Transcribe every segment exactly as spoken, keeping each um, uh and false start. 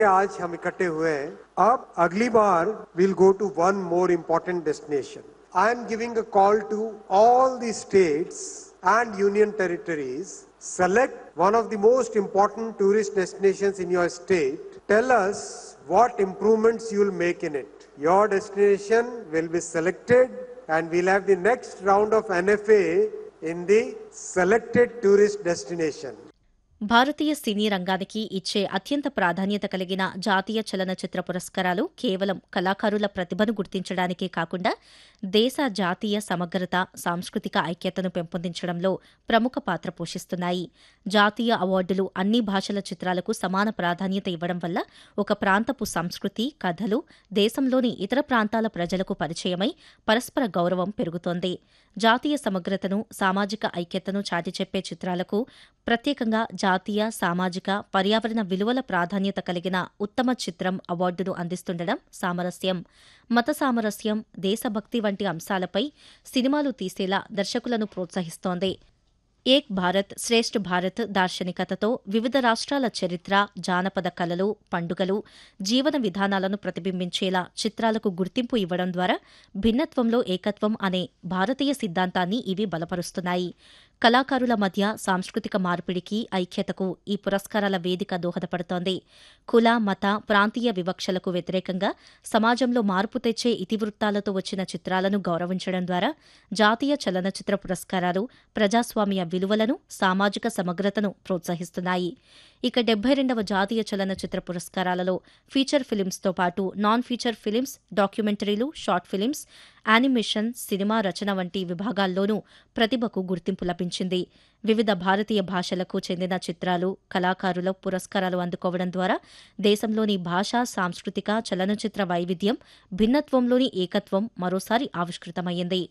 आज हम इकट्ठे हुए हैं. अब अगली बार we'll go to one more important destination. I am giving a call to all the states and union territories. Select one of the most important tourist destinations in your state. Tell us what improvements you will make in it. Your destination will be selected and we'll have the next round of N F A in the selected tourist destination. భారతీయ సినీ రంగానికి ఇచ్చే అత్యంత ప్రాధాన్యత కలిగిన జాతీయ చలనచిత్ర పురస్కారాలు కేవలం కళాకారుల ప్రతిభను గుర్తించడానికే కాకుండా దేశ జాతీయ సమగ్రత, సాంస్కృతిక ఐక్యతను పెంపొందించడంలో ప్రముఖ పాత్ర పోషిస్తున్నాయి. జాతీయ అవార్డులు అన్ని భాషల చిత్రాలకు సమాన ప్రాధాన్యత ఇవ్వడం వల్ల ఒక ప్రాంతపు సంస్కృతి, కథలు దేశంలోని ఇతర ప్రాంతాల ప్రజలకు పరిచయమై పరస్పర గౌరవం పెరుగుతోంది. జాతీయ సమగ్రతను, సామాజిక ఐక్యతను చాటి చెప్పే చిత్రాలకు ప్రత్యేకంగా జాతీయ, సామాజిక, పర్యావరణ విలువల ప్రాధాన్యత కలిగిన ఉత్తమ చిత్రం అవార్డును అందిస్తుండడం సామరస్యం. మత సామరస్యం, దేశభక్తి వంటి అంశాలపై సినిమాలు తీసేలా దర్శకులను ప్రోత్సహిస్తోంది. ఏక్ భారత్ శ్రేష్ఠ్ భారత్ దార్శనికతతో వివిధ రాష్ట్రాల చరిత్ర, జానపద కళలు, పండుగలు, జీవన విధానాలను ప్రతిబింబించేలా చిత్రాలకు గుర్తింపు ఇవ్వడం ద్వారా భిన్నత్వంలో ఏకత్వం అనే భారతీయ సిద్ధాంతాన్ని ఇవి బలపరుస్తున్నాయి. కళాకారుల మధ్య సాంస్కృతిక మార్పిడికి, ఐక్యతకు ఈ పురస్కారాల వేదిక దోహదపడుతోంది. కుల, మత, ప్రాంతీయ వివక్షలకు వ్యతిరేకంగా సమాజంలో మార్పు తెచ్చే ఇతివృత్తాలతో వచ్చిన చిత్రాలను గౌరవించడం ద్వారా జాతీయ చలనచిత్ర పురస్కారాలు ప్రజాస్వామ్య విలువలను, సామాజిక సమగ్రతను ప్రోత్సహిస్తున్నాయి. ఇక డెబ్బై రెండవ జాతీయ చలనచిత్ర పురస్కారాలలో ఫీచర్ ఫిలిమ్స్తో పాటు non feature films, డాక్యుమెంటరీలు, short films, animation, cinema రచన వంటి విభాగాల్లోనూ ప్రతిభకు గుర్తింపు లభించింది. వివిధ భారతీయ భాషలకు చెందిన చిత్రాలు, కళాకారుల పురస్కారాలు అందుకోవడం ద్వారా దేశంలోని భాషా, సాంస్కృతిక, చలనచిత్ర వైవిధ్యం, భిన్నత్వంలోని ఏకత్వం మరోసారి ఆవిష్కృతమయ్యింది.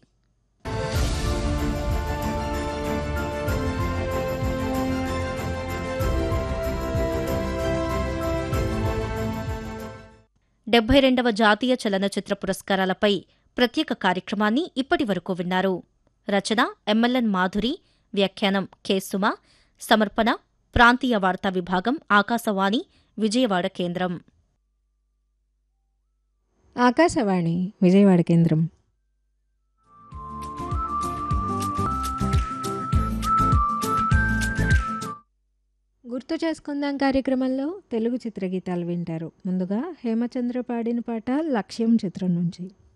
డెబ్బై రెండవ జాతీయ చలనచిత్ర పురస్కారాలపై ప్రత్యేక కార్యక్రమాన్ని ఇప్పటి వరకు విన్నారు. రచన ఎంఎల్ఎన్ మాధురి, వ్యాఖ్యానం కె సుమ, సమర్పణ ప్రాంతీయ వార్తా విభాగం, ఆకాశవాణి విజయవాడ కేంద్రం. ఆకాశవాణి విజయవాడ కేంద్రం. గుర్తు చేసుకుందాం కార్యక్రమంలో తెలుగు చిత్రగీతాలు వింటారు. ముందుగా హేమచంద్ర పాడిన పాట లక్ష్యం చిత్రం నుంచి.